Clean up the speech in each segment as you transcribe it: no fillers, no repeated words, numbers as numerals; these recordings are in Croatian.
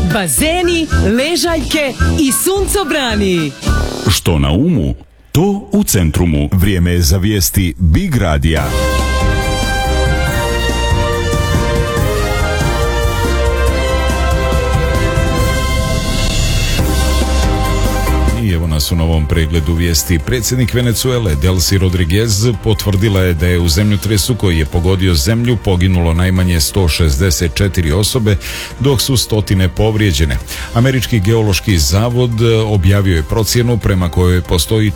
bazeni, ležaljke i suncobrani. Što na umu, to u centrumu. Vrijeme je za vijesti Big Radija. I evo nas u novom pregledu vijesti. Predsjednik Venezuele Delcy Rodriguez potvrdila je da je u zemljotresu koji je pogodio zemlju poginulo najmanje 164 osobe, dok su stotine povrijeđene. Američki geološki zavod objavio je procjenu prema kojoj postoji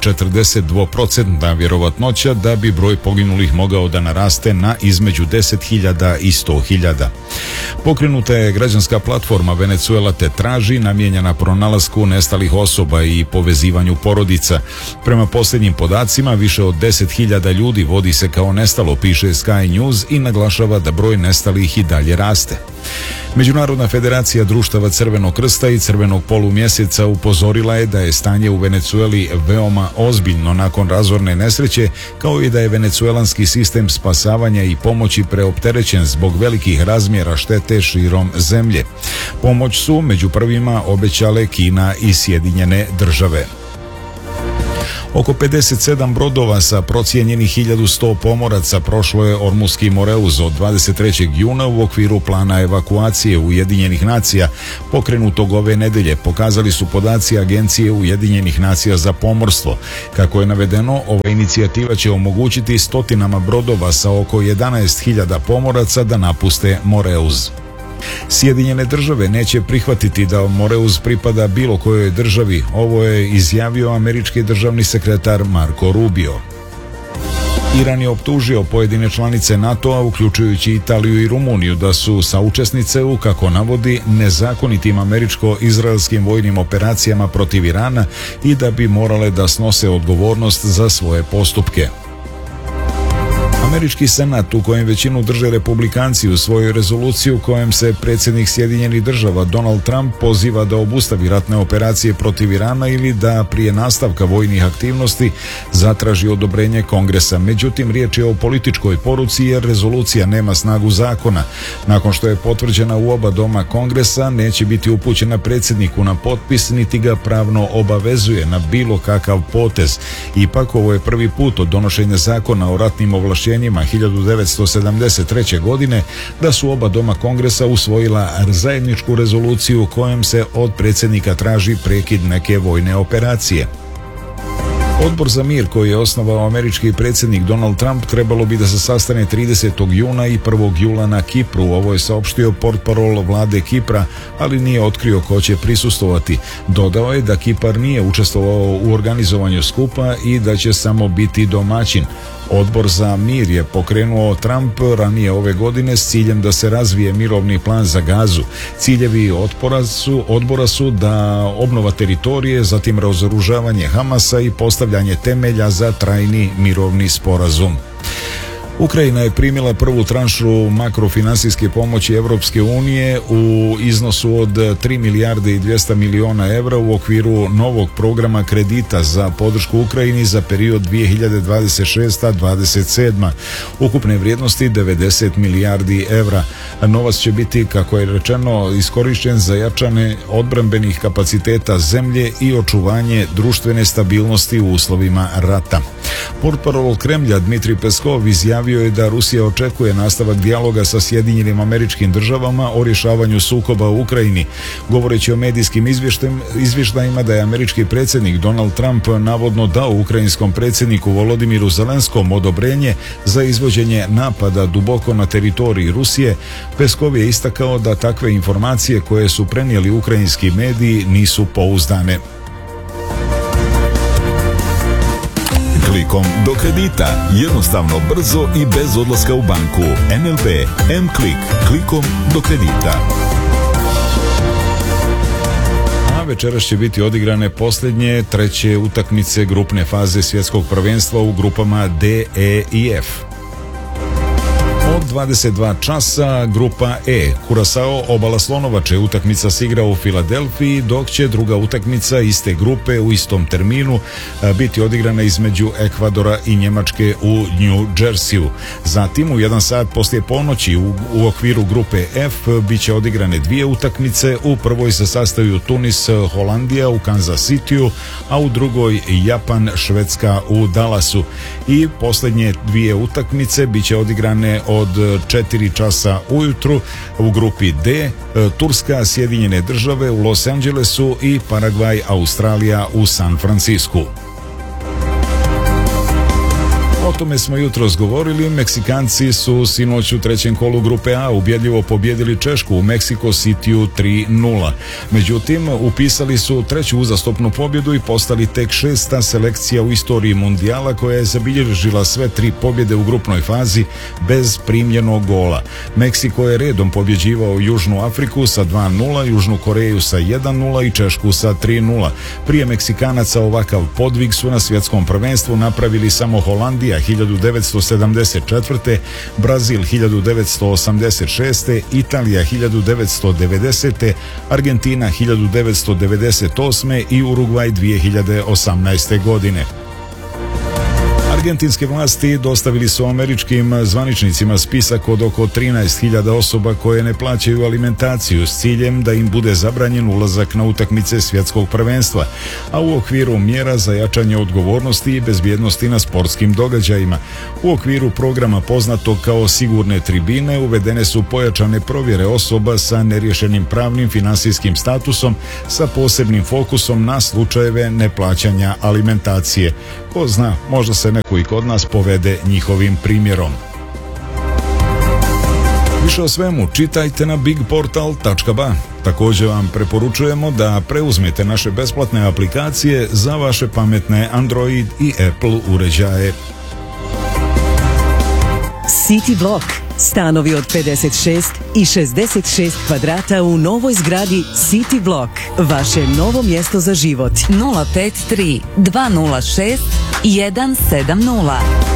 42% vjerovatnoća da bi broj poginulih mogao da naraste na između 10.000 i 100.000. Pokrenuta je građanska platforma Venezuela te traži, namijenjena pronalasku nestalih osoba i povezivanju porodica. Prema posljednjim podacima, više od 10.000 ljudi vodi se kao nestalo, piše Sky News i naglašava da broj nestalih i dalje raste. Međunarodna federacija društava Crvenog krsta i Crvenog polumjeseca upozorila je da je stanje u Venezueli veoma ozbiljno nakon razorne nesreće, kao i da je venecuelanski sistem spasavanja i pomoći preopterećen zbog velikih razmjera štete širom zemlje. Pomoć su među prvima obećale Kina i Sjedinjene države. Oko 57 brodova sa procijenjenih 1100 pomoraca prošlo je Ormuski Moreuz od 23. juna u okviru plana evakuacije Ujedinjenih nacija pokrenutog ove nedelje, pokazali su podaci Agencije Ujedinjenih nacija za pomorstvo. Kako je navedeno, ova inicijativa će omogućiti stotinama brodova sa oko 11.000 pomoraca da napuste Moreuz. Sjedinjene države neće prihvatiti da Moreuz pripada bilo kojoj državi, ovo je izjavio američki državni sekretar Marco Rubio. Iran je optužio pojedine članice NATO-a, uključujući Italiju i Rumuniju, da su saučesnice u, kako navodi, nezakonitim američko-izraelskim vojnim operacijama protiv Irana i da bi morale da snose odgovornost za svoje postupke. Američki senat, u kojem većinu drže republikanci, u svojoj rezoluciji u kojem se predsjednik Sjedinjenih država Donald Trump poziva da obustavi ratne operacije protiv Irana ili da prije nastavka vojnih aktivnosti zatraži odobrenje Kongresa. Međutim, riječ je o političkoj poruci jer rezolucija nema snagu zakona. Nakon što je potvrđena u oba doma Kongresa, neće biti upućena predsjedniku na potpis, niti ga pravno obavezuje na bilo kakav potez. Ipak, ovo je prvi put od donošenja zakona o ratnim ovlašćenjima 1973. godine da su oba doma Kongresa usvojila zajedničku rezoluciju kojom se od predsjednika traži prekid neke vojne operacije. Odbor za mir koji je osnovao američki predsjednik Donald Trump trebalo bi da se sastane 30. juna i 1. jula na Kipru. Ovo je saopštio portparol vlade Kipra, ali nije otkrio ko će prisustvovati. Dodao je da Kipar nije učestvovao u organizovanju skupa i da će samo biti domaćin. Odbor za mir je pokrenuo Trump ranije ove godine s ciljem da se razvije mirovni plan za Gazu. Ciljevi odbora su da obnova teritorije, zatim razoružavanje Hamasa i postavljanje temelja za trajni mirovni sporazum. Ukrajina je primila prvu tranšu makrofinansijske pomoći Europske unije u iznosu od 3 milijarde i 200 miliona evra u okviru novog programa kredita za podršku Ukrajini za period 2026-2027. Ukupne vrijednosti 90 milijardi evra. Novac će biti, kako je rečeno, iskorišten za jačanje odbrambenih kapaciteta zemlje i očuvanje društvene stabilnosti u uslovima rata. Portparol Kremlja Dmitrij Peskov izjavio je da Rusija očekuje nastavak dijaloga sa Sjedinjenim Američkim Državama o rješavanju sukoba u Ukrajini. Govoreći o medijskim izvještajima da je američki predsjednik Donald Trump navodno dao ukrajinskom predsjedniku Volodimiru Zelenskom odobrenje za izvođenje napada duboko na teritoriji Rusije, Peskov je istakao da takve informacije koje su prenijeli ukrajinski mediji nisu pouzdane. Klikom do kredita. Jednostavno, brzo i bez odlaska u banku. NLB M-Klik. Klikom do kredita. A večeras će biti odigrane posljednje treće utakmice grupne faze svjetskog prvenstva u grupama D, E i F. Od 22 časa grupa E. Curaçao Obala Slonovače utakmica se igra u Filadelfiji, dok će druga utakmica iste grupe u istom terminu biti odigrana između Ekvadora i Njemačke u New Jerseyu. Zatim u 1 sat poslije ponoći u okviru grupe F bit će odigrane dvije utakmice. U prvoj se sastaju Tunis Holandija u Kansas Cityu, a u drugoj Japan Švedska u Dallasu. I posljednje dvije utakmice bit će odigrane od 4 časa ujutru u grupi D. Turska Sjedinjene Države u Los Angelesu i Paragvaj Australija u San Francisku. O tome smo jutros govorili. Meksikanci su sinoć u trećem kolu grupe A ubjedljivo pobjedili Češku u Mexico Cityu 3-0. Međutim, upisali su treću uzastopnu pobjedu i postali tek 6. selekcija u istoriji mundijala koja je zabilježila sve 3 pobjede u grupnoj fazi bez primljenog gola. Meksiko je redom pobjeđivao Južnu Afriku sa 2-0, Južnu Koreju sa 1-0 i Češku sa 3-0. Prije Meksikanaca ovakav podvig su na svjetskom prvenstvu napravili samo Holandija 1974. Brazil 1986. Italija 1990. Argentina 1998. i Urugvaj 2018. godine. Argentinske vlasti dostavili su američkim zvaničnicima spisak od oko 13.000 osoba koje ne plaćaju alimentaciju s ciljem da im bude zabranjen ulazak na utakmice svjetskog prvenstva, a u okviru mjera za jačanje odgovornosti i bezbjednosti na sportskim događajima. U okviru programa poznatog kao sigurne tribine uvedene su pojačane provjere osoba sa neriješenim pravnim finansijskim statusom sa posebnim fokusom na slučajeve neplaćanja alimentacije. Ko zna, možda se neko i kod nas povede njihovim primjerom. Više o svemu čitajte na bigportal.ba. Također vam preporučujemo da preuzmete naše besplatne aplikacije za vaše pametne Android i Apple uređaje. City Block. Stanovi od 56 i 66 kvadrata u novoj zgradi City Block. Vaše novo mjesto za život. 053 206 170.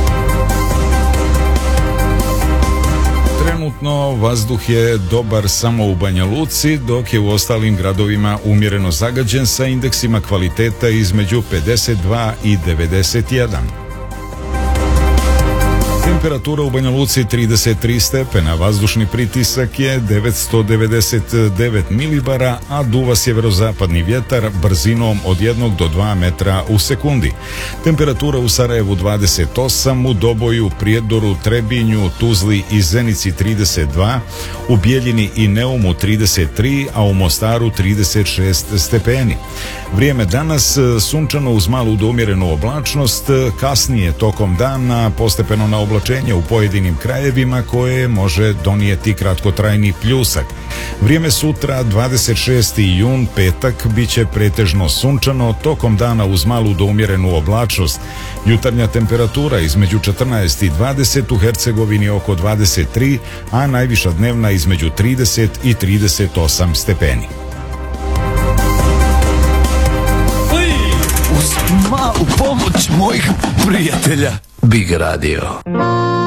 Trenutno vazduh je dobar samo u Banja Luci, dok je u ostalim gradovima umjereno zagađen sa indeksima kvaliteta između 52 i 91. Temperatura u Banja Luci 33 stepena, vazdušni pritisak je 999 milibara, a duva sjeverozapadni vjetar brzinom od 1 do 2 metra u sekundi. Temperatura u Sarajevu 28, u Doboju, Prijedoru, Trebinju, Tuzli i Zenici 32, u Bijeljini i Neumu 33, a u Mostaru 36 stepeni. Vrijeme danas sunčano uz malu do umjerenu oblačnost, kasnije tokom dana postepeno na oblačenje u pojedinim krajevima koje može donijeti kratkotrajni pljusak. Vrijeme sutra 26. jun, petak, bit će pretežno sunčano, tokom dana uz malu do umjerenu oblačnost. Jutarnja temperatura između 14 i 20, u Hercegovini oko 23, a najviša dnevna između 30 i 38 stepeni. Uz malu pomoć mojih prijatelja Big Radio.